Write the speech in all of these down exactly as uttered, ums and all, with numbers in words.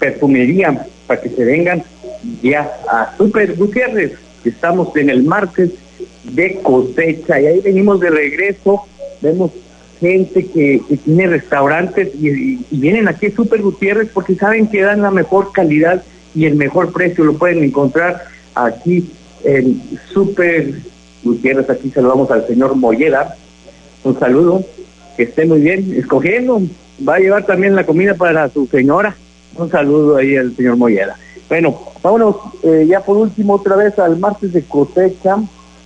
perfumería, para que se vengan ya a Super Gutiérrez. Estamos en el martes de cosecha y ahí venimos de regreso. Vemos gente que, que tiene restaurantes y, y, y vienen aquí a Super Gutiérrez porque saben que dan la mejor calidad y el mejor precio. Lo pueden encontrar aquí en Super Gutiérrez. Aquí saludamos al señor Mollera. Un saludo, que esté muy bien escogiendo. Va a llevar también la comida para su señora. Un saludo ahí al señor Mollera. Bueno, vámonos eh, ya por último otra vez al martes de cosecha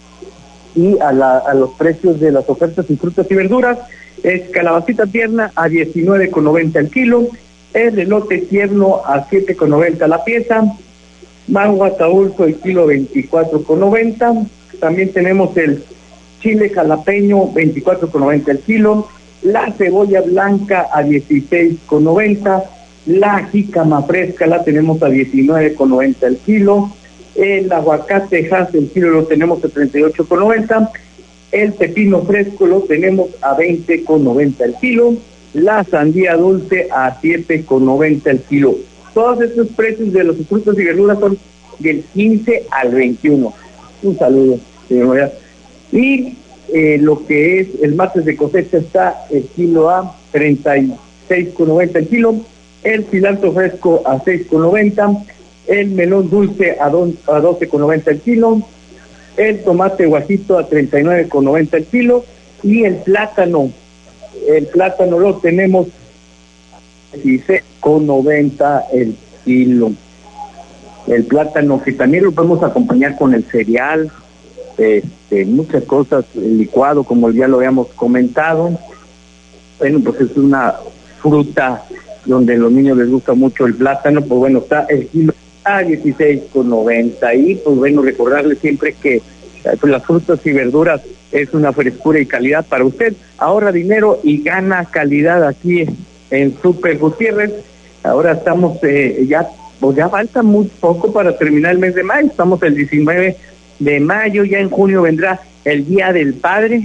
y a, la, a los precios de las ofertas y frutas y verduras. Es calabacita tierna a diecinueve con noventa el kilo, el elote tierno a siete con noventa la pieza, mango ataulfo el kilo veinticuatro con noventa, también tenemos el chile jalapeño veinticuatro con noventa el kilo, la cebolla blanca a dieciséis con noventa, la jícama fresca la tenemos a diecinueve con noventa el kilo, el aguacate Hass el kilo lo tenemos a treinta y ocho con noventa, el pepino fresco lo tenemos a veinte con noventa el kilo, la sandía dulce a siete con noventa el kilo. Todos estos precios de los frutos y verduras son del quince al veintiuno. Un saludo, señor Moya. Y eh, lo que es el martes de cosecha está el kilo a treinta y seis con noventa el kilo, el cilantro fresco a seis con noventa, el melón dulce a doce con noventa el kilo, el tomate guajito a treinta y nueve con noventa el kilo y el plátano, el plátano lo tenemos a dieciséis con noventa el kilo. El plátano que también lo podemos acompañar con el cereal, este, muchas cosas, el licuado como ya lo habíamos comentado. Bueno, pues es una fruta donde a los niños les gusta mucho el plátano, pues bueno, está el kilo a dieciséis con noventa y pues bueno, recordarles siempre que pues, las frutas y verduras es una frescura y calidad para usted. Ahorra dinero y gana calidad aquí en Super Gutiérrez. Ahora estamos eh, ya, pues ya falta muy poco para terminar el mes de mayo. Estamos el diecinueve de mayo, ya en junio vendrá el Día del Padre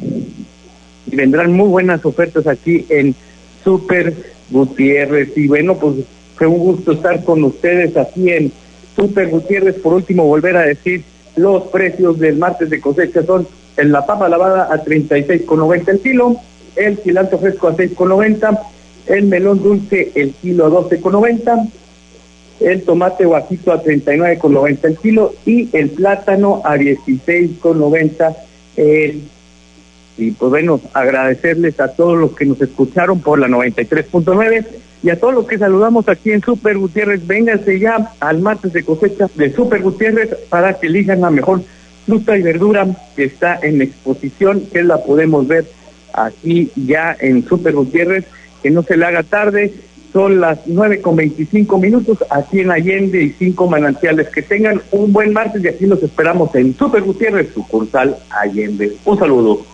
y vendrán muy buenas ofertas aquí en Super Gutiérrez. Y bueno, pues fue un gusto estar con ustedes aquí en Super Gutiérrez. Por último, volver a decir los precios del martes de cosecha son en la papa lavada a treinta y seis con noventa el kilo, el cilantro fresco a seis con noventa, el melón dulce el kilo a doce con noventa, el tomate guajito a treinta y nueve con noventa el kilo y el plátano a dieciséis con noventa el. Y pues bueno, agradecerles a todos los que nos escucharon por la noventa y tres punto nueve y a todos los que saludamos aquí en Super Gutiérrez. Vénganse ya al martes de cosecha de Super Gutiérrez para que elijan la mejor fruta y verdura que está en exposición, que la podemos ver aquí ya en Super Gutiérrez. Que no se le haga tarde, son las nueve con veinticinco minutos aquí en Allende y cinco manantiales. Que tengan un buen martes y aquí los esperamos en Super Gutiérrez, sucursal Allende. Un saludo.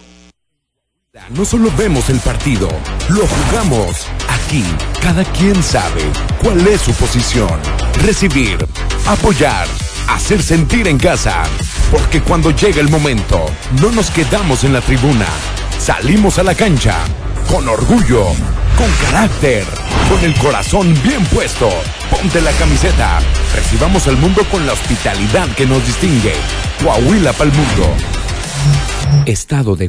No solo vemos el partido, lo jugamos. Aquí, cada quien sabe cuál es su posición. Recibir, apoyar, hacer sentir en casa. Porque cuando llega el momento, no nos quedamos en la tribuna. Salimos a la cancha, con orgullo, con carácter, con el corazón bien puesto. Ponte la camiseta. Recibamos al mundo con la hospitalidad que nos distingue. Coahuila pa'l mundo. Estado de